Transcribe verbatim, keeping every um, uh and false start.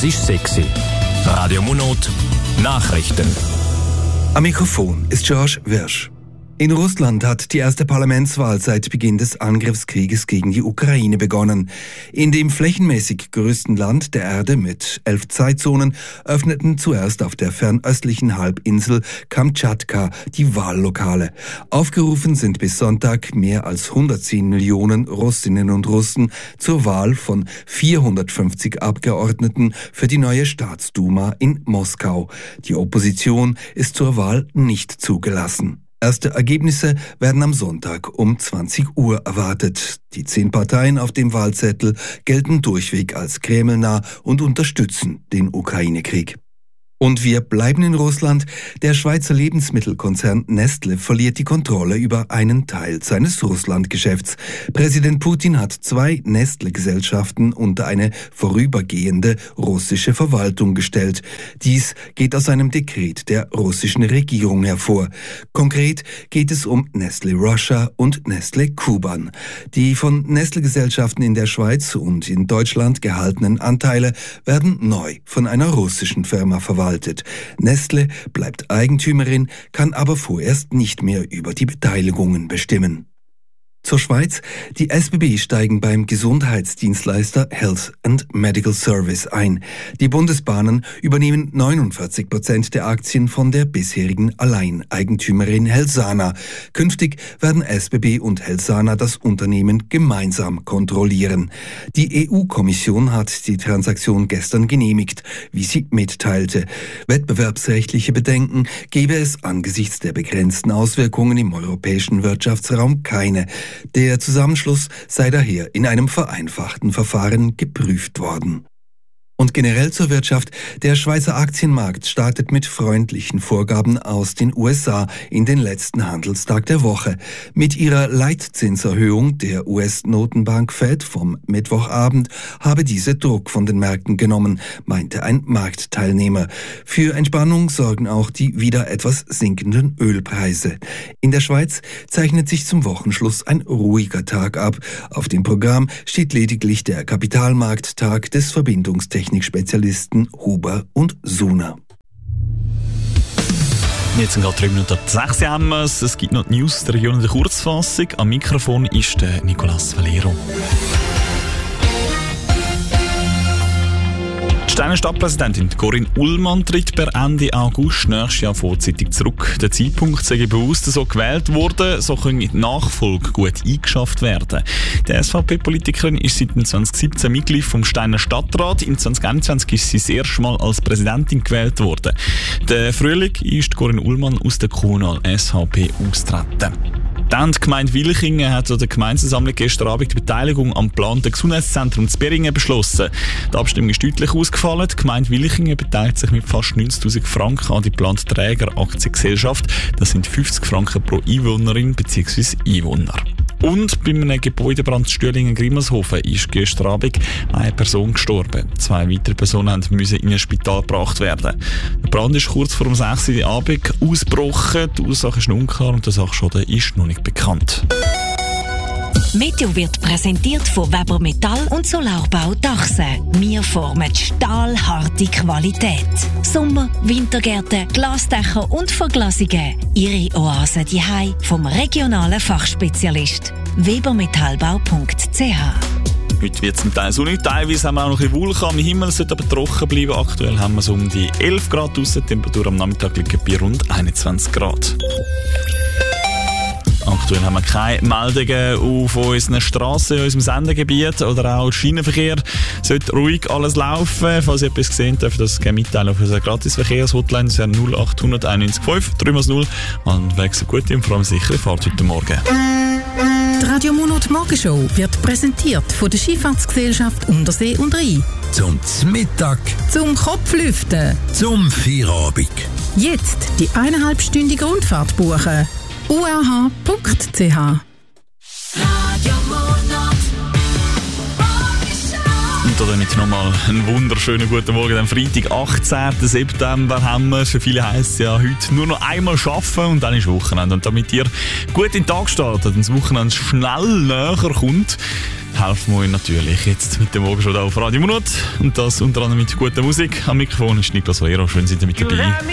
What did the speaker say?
Es ist sechs Uhr. Radio Monat, Nachrichten. Am Mikrofon ist George Wirsch. In Russland hat die erste Parlamentswahl seit Beginn des Angriffskrieges gegen die Ukraine begonnen. In dem flächenmäßig größten Land der Erde mit elf Zeitzonen öffneten zuerst auf der fernöstlichen Halbinsel Kamtschatka die Wahllokale. Aufgerufen sind bis Sonntag mehr als hundertzehn Millionen Russinnen und Russen zur Wahl von vierhundertfünfzig Abgeordneten für die neue Staatsduma in Moskau. Die Opposition ist zur Wahl nicht zugelassen. Erste Ergebnisse werden am Sonntag um zwanzig Uhr erwartet. Die zehn Parteien auf dem Wahlzettel gelten durchweg als kremlnah und unterstützen den Ukraine-Krieg. Und wir bleiben in Russland. Der Schweizer Lebensmittelkonzern Nestle verliert die Kontrolle über einen Teil seines Russlandgeschäfts. Präsident Putin hat zwei Nestle-Gesellschaften unter eine vorübergehende russische Verwaltung gestellt. Dies geht aus einem Dekret der russischen Regierung hervor. Konkret geht es um Nestle Russia und Nestle Kuban. Die von Nestle-Gesellschaften in der Schweiz und in Deutschland gehaltenen Anteile werden neu von einer russischen Firma verwaltet. Nestle bleibt Eigentümerin, kann aber vorerst nicht mehr über die Beteiligungen bestimmen. Zur Schweiz. Die S B B steigen beim Gesundheitsdienstleister Health and Medical Service ein. Die Bundesbahnen übernehmen neunundvierzig Prozent der Aktien von der bisherigen Alleineigentümerin Helsana. Künftig werden S B B und Helsana das Unternehmen gemeinsam kontrollieren. Die E U-Kommission hat die Transaktion gestern genehmigt, wie sie mitteilte. Wettbewerbsrechtliche Bedenken gebe es angesichts der begrenzten Auswirkungen im europäischen Wirtschaftsraum keine. Der Zusammenschluss sei daher in einem vereinfachten Verfahren geprüft worden. Und generell zur Wirtschaft. Der Schweizer Aktienmarkt startet mit freundlichen Vorgaben aus den U S A in den letzten Handelstag der Woche. Mit ihrer Leitzinserhöhung der U S-Notenbank Fed vom Mittwochabend habe diese Druck von den Märkten genommen, meinte ein Marktteilnehmer. Für Entspannung sorgen auch die wieder etwas sinkenden Ölpreise. In der Schweiz zeichnet sich zum Wochenschluss ein ruhiger Tag ab. Auf dem Programm steht lediglich der Kapitalmarkttag des Verbindungstechnikers Technikspezialisten Huber und Suna. Jetzt sind gerade drei Minuten sechs haben wir es. Es gibt noch die News der Region in der Kurzfassung. Am Mikrofon ist der Nicolas Valero. Die Steiner Stadtpräsidentin Corinne Ullmann tritt per Ende August nächstes Jahr vorzeitig zurück. Der Zeitpunkt sei bewusst so gewählt worden, so können die Nachfolge gut eingeschafft werden. Die S V P-Politikerin ist seit zwanzig siebzehn Mitglied vom Steiner Stadtrat. In zwanzig einundzwanzig ist sie das erste Mal als Präsidentin gewählt worden. Der Frühling ist Corinne Ullmann aus der Kommunal S V P austreten. Dann die Gemeinde Wilchingen hat an der Gemeindeversammlung gestern Abend die Beteiligung am geplanten Gesundheitszentrum in Beringen beschlossen. Die Abstimmung ist deutlich ausgefallen. Die Gemeinde Wilchingen beteiligt sich mit fast neunzigtausend Franken an die geplante Trägeraktiengesellschaft. Das sind fünfzig Franken pro Einwohnerin bzw. Einwohner. Und bei einem Gebäudebrand in Stühlingen-Grimmershofen ist gestern Abend eine Person gestorben. Zwei weitere Personen mussten in ein Spital gebracht werden. Der Brand ist kurz vor um sechs Uhr Abend ausgebrochen. Die Ursache ist unklar und der Sachschaden ist noch nicht bekannt. Meteo wird präsentiert von Weber Metall und Solarbau Dachse. Wir formen stahlharte Qualität. Sommer-, Wintergärten, Glasdächer und Verglasungen. Ihre Oase daheim vom regionalen Fachspezialist. webermetallbau punkt c h. Heute wird es zum Teil sonnig, teilweise haben wir auch noch ein bisschen Vulkan. Im Himmel sollte aber trocken bleiben. Aktuell haben wir so um die elf Grad draussen. Die Temperatur am Nachmittag liegt bei rund einundzwanzig Grad. Aktuell haben wir keine Meldungen auf unseren Strassen, in unserem Sendegebiet oder auch Schienenverkehr. Sollte ruhig alles laufen. Falls ihr etwas gesehen habt, dürft ihr das gerne mitteilen auf unserer Gratis-Verkehrshotline. Das wäre null acht null null eins fünf drei mal null. Und wegen gute und vor allem sichere Fahrt heute Morgen. Die Radio Monat Morgenshow wird präsentiert von der Schifffahrtsgesellschaft Untersee und Rhein. Zum Mittag. Zum Kopflüften. Zum Feierabend. Jetzt die eineinhalbstündige Rundfahrt buchen. u r h punkt c h. Und Also damit nochmal einen wunderschönen guten Morgen. Am Freitag, achtzehnten September, haben wir. Für viele heisst es ja heute nur noch einmal arbeiten und dann ist Wochenende. Und damit ihr gut in den Tag startet und das Wochenende schnell näher kommt, helfen wir euch natürlich jetzt mit dem Morgenshow auf Radio Monat. Und das unter anderem mit guter Musik. Am Mikrofon ist Niklas Oero. Schön, seid ihr mit dabei.